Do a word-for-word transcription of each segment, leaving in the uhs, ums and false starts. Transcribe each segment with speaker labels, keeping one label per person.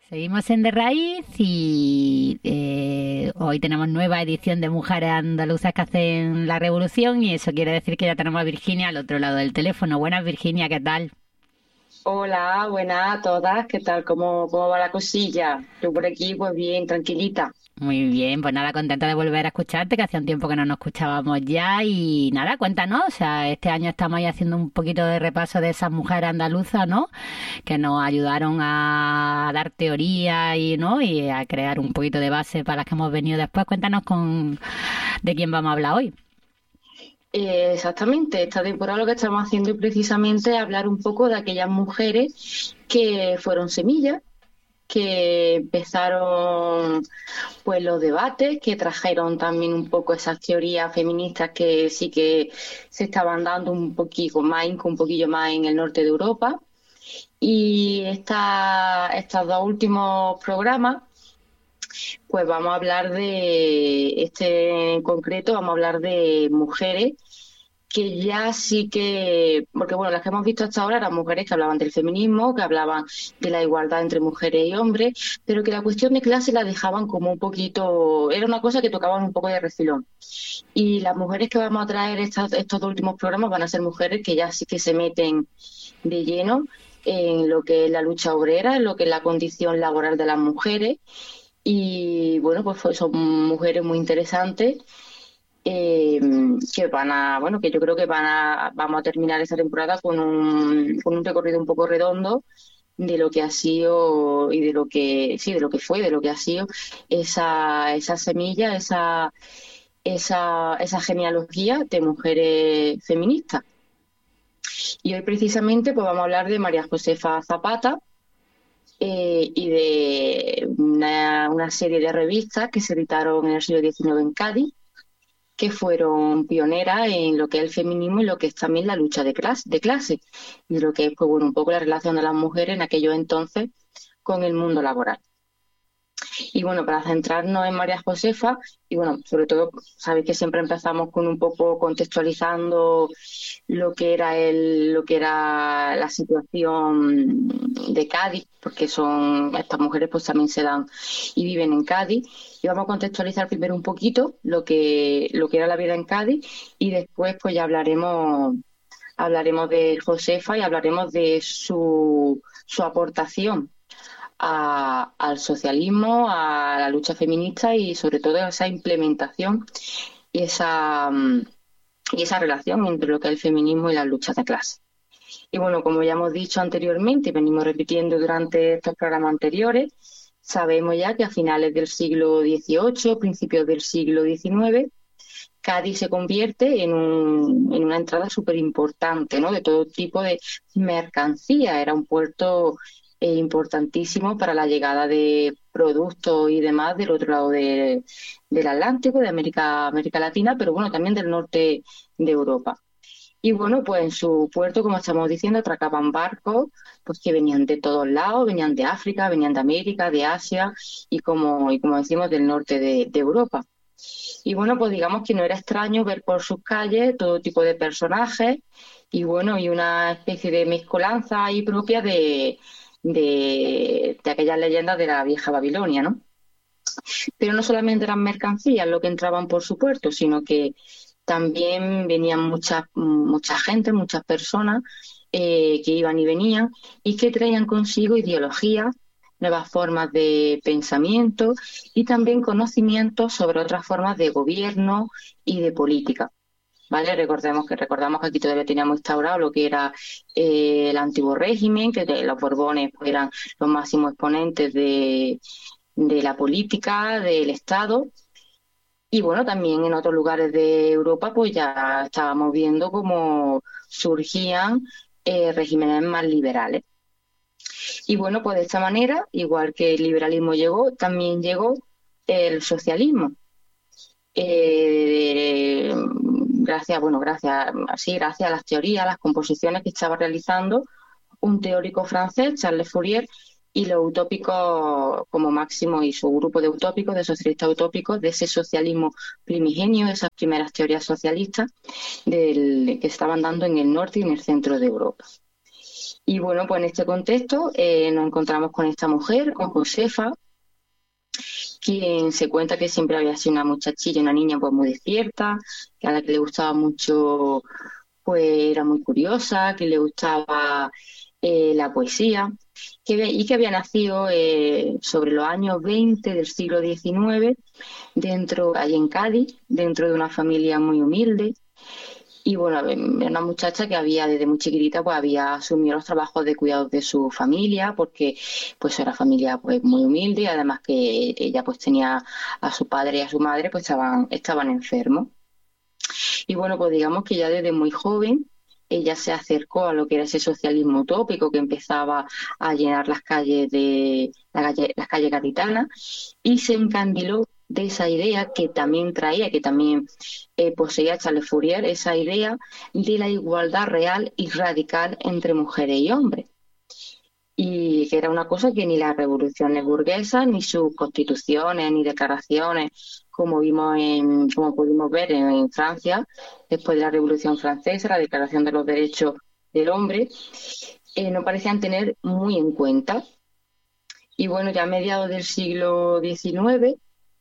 Speaker 1: Seguimos en De Raíz y eh, hoy tenemos nueva edición de Mujeres Andaluzas que hacen la revolución y eso quiere decir que ya tenemos a Virginia al otro lado del teléfono. Buenas, Virginia, ¿qué tal?
Speaker 2: Hola, buenas a todas, ¿qué tal? ¿Cómo, cómo va la cosilla? Yo por aquí, pues bien, tranquilita.
Speaker 1: Muy bien, pues nada, contenta de volver a escucharte, que hacía un tiempo que no nos escuchábamos ya y nada, cuéntanos, o sea, este año estamos ahí haciendo un poquito de repaso de esas mujeres andaluzas, ¿no? Que nos ayudaron a dar teoría y, ¿no? Y a crear un poquito de base para las que hemos venido después. Cuéntanos con de quién vamos a hablar hoy.
Speaker 2: Eh, exactamente, esta temporada lo que estamos haciendo es precisamente hablar un poco de aquellas mujeres que fueron semillas, que empezaron pues los debates, que trajeron también un poco esas teorías feministas que sí que se estaban dando un poquito más, un poquillo más en el norte de Europa. Y esta, estos dos últimos programas pues vamos a hablar de, este en concreto, vamos a hablar de mujeres que ya sí que, porque bueno, las que hemos visto hasta ahora eran mujeres que hablaban del feminismo, que hablaban de la igualdad entre mujeres y hombres, pero que la cuestión de clase la dejaban como un poquito, era una cosa que tocaban un poco de refilón. Y las mujeres que vamos a traer estas- estos dos últimos programas van a ser mujeres que ya sí que se meten de lleno en lo que es la lucha obrera, en lo que es la condición laboral de las mujeres y bueno, pues fue- son mujeres muy interesantes eh, que van a, bueno, que yo creo que van a, vamos a terminar esta temporada con un, con un recorrido un poco redondo de lo que ha sido y de lo que, sí, de lo que fue, de lo que ha sido esa, esa semilla, esa, esa, esa genealogía de mujeres feministas. Y hoy precisamente pues vamos a hablar de María Josefa Zapata, eh, y de una, una serie de revistas que se editaron en el siglo diecinueve en Cádiz, que fueron pioneras en lo que es el feminismo y lo que es también la lucha de clase, de clase y lo que es pues, bueno, un poco la relación de las mujeres en aquellos entonces con el mundo laboral. Y bueno, para centrarnos en María Josefa, y bueno, sobre todo, sabéis que siempre empezamos con un poco contextualizando lo que era el, lo que era la situación de Cádiz, porque son, estas mujeres pues también se dan y viven en Cádiz. Y vamos a contextualizar primero un poquito lo que, lo que era la vida en Cádiz, y después pues ya hablaremos, hablaremos de Josefa y hablaremos de su, su aportación a- al socialismo, a la lucha feminista y sobre todo a esa implementación y esa, mm, y esa relación entre lo que es el feminismo y las luchas de clase. Y bueno, como ya hemos dicho anteriormente y venimos repitiendo durante estos programas anteriores, sabemos ya que a finales del siglo dieciocho, principios del siglo diecinueve, Cádiz se convierte en, un, en una entrada súper importante, ¿no? De todo tipo de mercancía. Era un puerto eh, importantísimo para la llegada de productos y demás del otro lado de- del Atlántico, de América, América Latina, pero bueno, también del norte de Europa. Y bueno, pues en su puerto, como estamos diciendo, atracaban barcos pues que venían de todos lados, venían de África, venían de América, de Asia y como, y como decimos, del norte de de Europa. Y bueno, pues digamos que no era extraño ver por sus calles todo tipo de personajes y bueno, y una especie de mezcolanza ahí propia de, de, de aquellas leyendas de la vieja Babilonia, ¿no? Pero no solamente eran mercancías lo que entraban por su puerto, sino que también venían muchas, mucha gente, muchas personas eh, que iban y venían y que traían consigo ideologías, nuevas formas de pensamiento y también conocimientos sobre otras formas de gobierno y de política. ¿Vale? Recordemos que recordamos que aquí todavía teníamos instaurado lo que era eh, el antiguo régimen, que de- los Borbones pues, eran los máximos exponentes de, de la política, del Estado, y bueno, también en otros lugares de Europa, pues ya estábamos viendo cómo surgían eh, regímenes más liberales. Y bueno, pues de esta manera, igual que el liberalismo llegó, también llegó el socialismo. Eh, gracias, bueno, gracias, sí, gracias a las teorías, a las composiciones que estaba realizando un teórico francés, Charles Fourier, y los utópicos como máximo y su grupo de utópicos, de socialistas utópicos, de ese socialismo primigenio, de esas primeras teorías socialistas del, que estaban dando en el norte y en el centro de Europa. Y bueno, pues en este contexto eh, nos encontramos con esta mujer, con Josefa, quien se cuenta que siempre había sido una muchachilla, una niña pues muy despierta, que a la que le gustaba mucho, pues era muy curiosa, que le gustaba eh, la poesía, que, y que había nacido eh, sobre los años veinte del siglo diecinueve, dentro, allí en Cádiz, dentro de una familia muy humilde. Y bueno, era una muchacha que había desde muy chiquitita pues había asumido los trabajos de cuidados de su familia, porque pues era familia pues muy humilde, y además que ella pues tenía a su padre y a su madre pues estaban, estaban enfermos. Y bueno, pues digamos que ya desde muy joven ella se acercó a lo que era ese socialismo utópico que empezaba a llenar las calles de la calle, las calles gaditanas, y se encandiló de esa idea que también traía, que también eh, poseía Charles Fourier, esa idea de la igualdad real y radical entre mujeres y hombres. Y que era una cosa que ni las revoluciones burguesas, ni sus constituciones, ni declaraciones, como vimos en, como pudimos ver en, en Francia, después de la Revolución Francesa, la Declaración de los Derechos del Hombre, eh, no parecían tener muy en cuenta. Y bueno, ya a mediados del siglo diecinueve,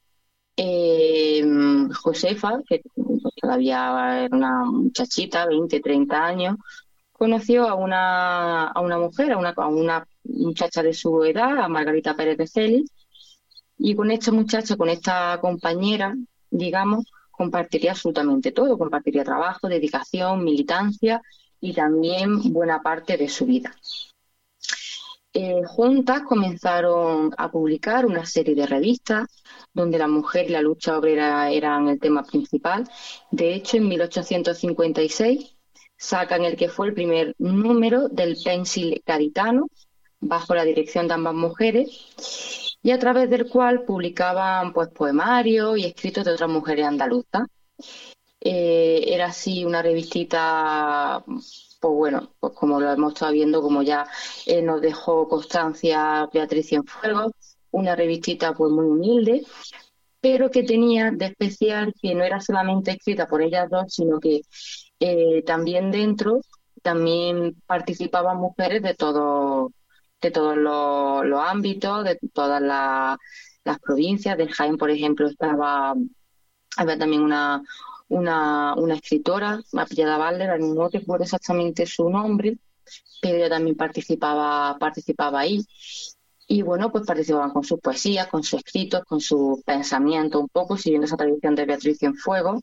Speaker 2: eh, Josefa, que todavía era una muchachita, veinte, treinta años, conoció a una, a una mujer, a una, a una muchacha de su edad, a Margarita Pérez de Celis, y con esta muchacha, con esta compañera, digamos, compartiría absolutamente todo, compartiría trabajo, dedicación, militancia y también buena parte de su vida. Eh, juntas comenzaron a publicar una serie de revistas donde la mujer y la lucha obrera eran el tema principal. De hecho, en mil ochocientos cincuenta y seis sacan el que fue el primer número del Pensil gaditano, bajo la dirección de ambas mujeres, y a través del cual publicaban pues poemarios y escritos de otras mujeres andaluzas. Eh, era así una revistita, pues bueno, pues como lo hemos estado viendo, como ya eh, nos dejó constancia Beatriz Cienfuegos, una revistita pues muy humilde, pero que tenía de especial que no era solamente escrita por ellas dos, sino que eh, también dentro también participaban mujeres de todo, de todos los, los ámbitos, de todas la, las provincias. Del Jaén, por ejemplo, estaba había también una, una, una escritora, Apellida Balder, no recuerdo exactamente su nombre, pero ella también participaba, participaba ahí. Y bueno, pues participaban con sus poesías, con sus escritos, con sus pensamientos, un poco, siguiendo esa tradición de Beatriz Cienfuegos.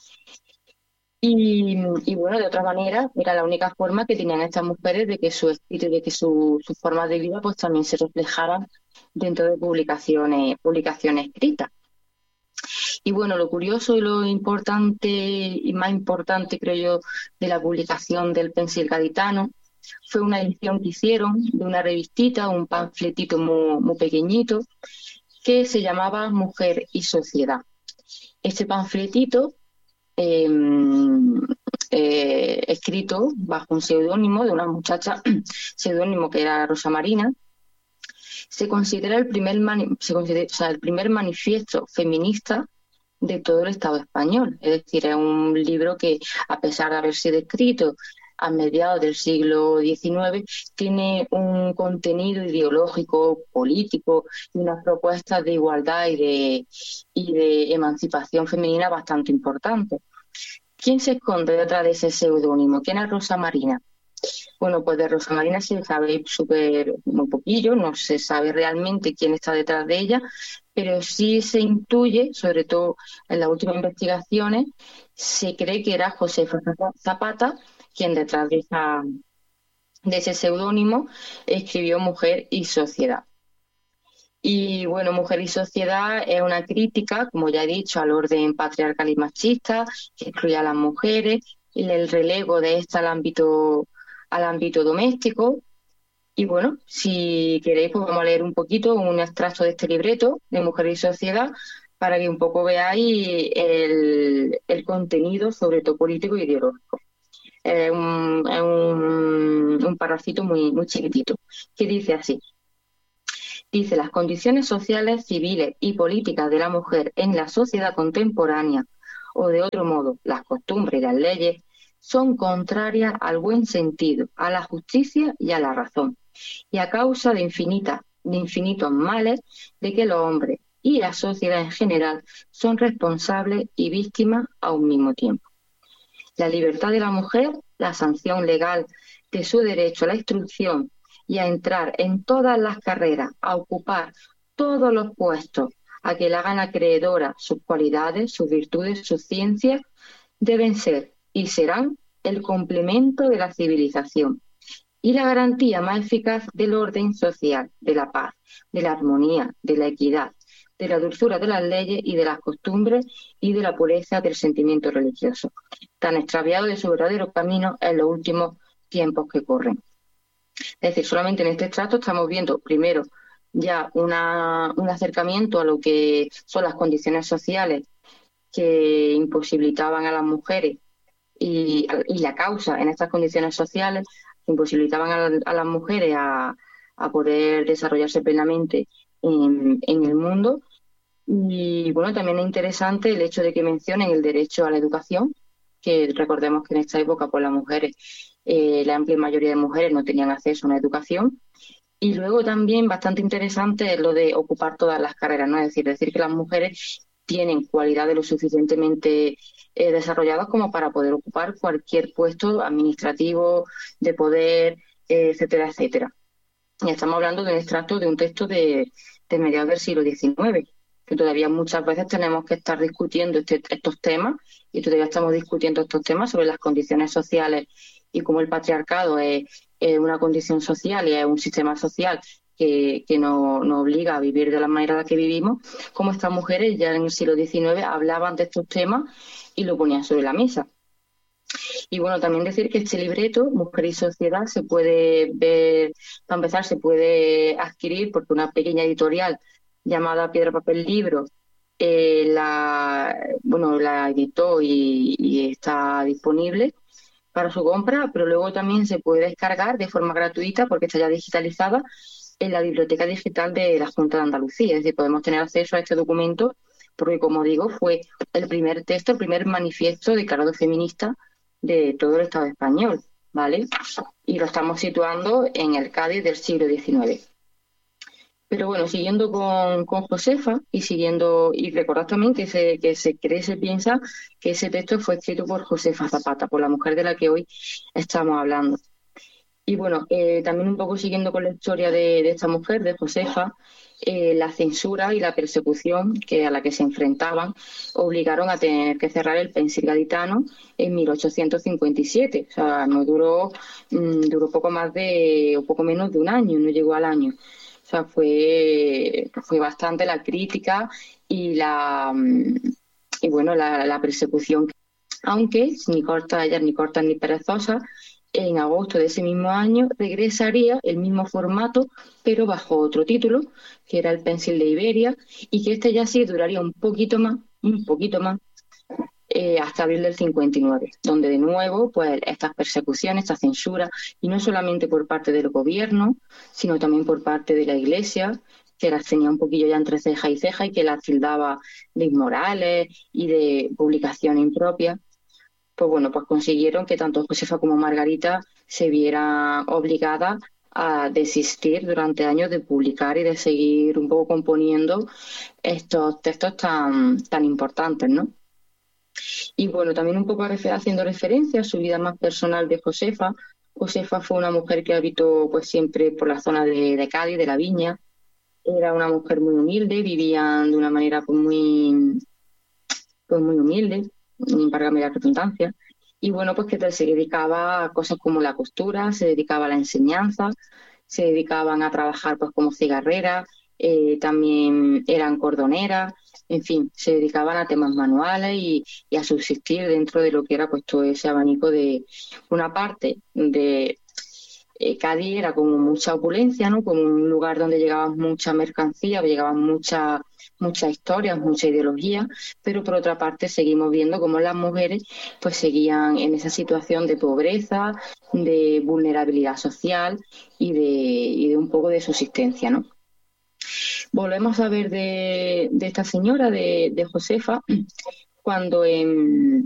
Speaker 2: Y, y bueno, de otra manera, era la única forma que tenían estas mujeres de que su espíritu y de que su, sus formas de vida pues también se reflejaran dentro de publicaciones, publicaciones escritas. Y bueno, lo curioso y lo importante y más importante, creo yo, de la publicación del Pensil gaditano fue una edición que hicieron de una revistita, un panfletito muy, muy pequeñito, que se llamaba Mujer y Sociedad. Este panfletito, eh, eh, escrito bajo un seudónimo de una muchacha, seudónimo que era Rosa Marina, se considera el primer, mani se considera, o sea, el primer manifiesto feminista de todo el Estado español. Es decir, es un libro que, a pesar de haber sido escrito a mediados del siglo diecinueve, tiene un contenido ideológico, político y unas propuestas de igualdad y de, y de emancipación femenina bastante importantes. ¿Quién se esconde detrás de ese seudónimo? ¿Quién es Rosa Marina? Bueno, pues de Rosa Marina se sabe súper muy poquillo, no se sabe realmente quién está detrás de ella, pero sí se intuye, sobre todo en las últimas investigaciones, se cree que era Josefa Zapata quien detrás de, esa, de ese seudónimo escribió Mujer y Sociedad. Y bueno, Mujer y Sociedad es una crítica, como ya he dicho, al orden patriarcal y machista, que excluye a las mujeres, y el relego de esta al ámbito, al ámbito doméstico. Y bueno, si queréis, pues vamos a leer un poquito un extracto de este libreto de Mujer y Sociedad para que un poco veáis el, el contenido, sobre todo político e ideológico. Es un, es un, un parrafito muy, muy chiquitito, que dice así. Dice, las condiciones sociales, civiles y políticas de la mujer en la sociedad contemporánea, o de otro modo, las costumbres y las leyes, son contrarias al buen sentido, a la justicia y a la razón, y a causa de infinitas, de infinitos males de que los hombres y la sociedad en general son responsables y víctimas a un mismo tiempo. La libertad de la mujer, la sanción legal de su derecho a la instrucción y a entrar en todas las carreras, a ocupar todos los puestos, a que la hagan acreedora sus cualidades, sus virtudes, sus ciencias, deben ser y serán el complemento de la civilización y la garantía más eficaz del orden social, de la paz, de la armonía, de la equidad, de la dulzura de las leyes y de las costumbres y de la pureza del sentimiento religioso, tan extraviado de su verdadero camino en los últimos tiempos que corren. Es decir, solamente en este extracto estamos viendo primero ya una, un acercamiento a lo que son las condiciones sociales que imposibilitaban a las mujeres y, y la causa en estas condiciones sociales que imposibilitaban a, a las mujeres a, a poder desarrollarse plenamente en, en el mundo. Y bueno, también es interesante el hecho de que mencionen el derecho a la educación, que recordemos que en esta época pues las mujeres, eh, la amplia mayoría de mujeres no tenían acceso a una educación. Y luego también bastante interesante es lo de ocupar todas las carreras, ¿no? Es decir, decir que las mujeres tienen cualidades lo suficientemente eh, desarrolladas como para poder ocupar cualquier puesto administrativo, de poder, eh, etcétera, etcétera. Y estamos hablando de un extracto de un texto de, de mediados del siglo diecinueve, que todavía muchas veces tenemos que estar discutiendo este, estos temas, y todavía estamos discutiendo estos temas sobre las condiciones sociales y cómo el patriarcado es, es una condición social y es un sistema social que, que nos, nos obliga a vivir de la manera en la que vivimos, como estas mujeres ya en el siglo diecinueve hablaban de estos temas y lo ponían sobre la mesa. Y bueno, también decir que este libreto, Mujer y Sociedad, se puede ver, para empezar, se puede adquirir porque una pequeña editorial llamada Piedra, Papel, Libro eh, la, bueno, la editó y, y está disponible para su compra, pero luego también se puede descargar de forma gratuita porque está ya digitalizada en la biblioteca digital de la Junta de Andalucía. Es decir, podemos tener acceso a este documento porque, como digo, fue el primer texto, el primer manifiesto declarado feminista de todo el Estado español, ¿vale? Y lo estamos situando en el Cádiz del siglo diecinueve. Pero bueno, siguiendo con, con Josefa y siguiendo, y recordad también que se, que se cree, se piensa que ese texto fue escrito por Josefa Zapata, por la mujer de la que hoy estamos hablando. Y bueno, eh, también un poco siguiendo con la historia de, de esta mujer, de Josefa, eh, la censura y la persecución que a la que se enfrentaban obligaron a tener que cerrar el Pensil gaditano en mil ochocientos cincuenta y siete. O sea, no duró, mmm, duró poco más de, o poco menos de un año, no llegó al año. O sea, fue, fue bastante la crítica y la y bueno la, la persecución. Aunque ni corta ellas, ni cortas ni perezosas, en agosto de ese mismo año regresaría el mismo formato, pero bajo otro título, que era el Pensil de Iberia, y que este ya sí duraría un poquito más, un poquito más, eh, hasta abril del cincuenta y nueve, donde de nuevo pues estas persecuciones, esta censura, y no solamente por parte del gobierno, sino también por parte de la Iglesia, que las tenía un poquillo ya entre ceja y ceja y que las tildaba de inmorales y de publicación impropia. Pues bueno, pues consiguieron que tanto Josefa como Margarita se vieran obligadas a desistir durante años de publicar y de seguir un poco componiendo estos textos tan, tan importantes, ¿no? Y bueno, también un poco haciendo referencia a su vida más personal de Josefa. Josefa fue una mujer que habitó pues siempre por la zona de, de Cádiz, de La Viña. Era una mujer muy humilde, vivían de una manera pues muy, pues muy humilde, para la redundancia. Y bueno, pues que se dedicaba a cosas como la costura, se dedicaba a la enseñanza, se dedicaban a trabajar pues como cigarreras, eh, también eran cordoneras, en fin, se dedicaban a temas manuales y, y a subsistir dentro de lo que era pues todo ese abanico de una parte de eh, Cádiz era como mucha opulencia, ¿no? Como un lugar donde llegaban mucha mercancía, llegaban muchas muchas historias, mucha ideología, pero por otra parte seguimos viendo cómo las mujeres pues seguían en esa situación de pobreza, de vulnerabilidad social y de, y de un poco de subsistencia, ¿no? Volvemos a ver de, de esta señora, de, de Josefa, cuando en,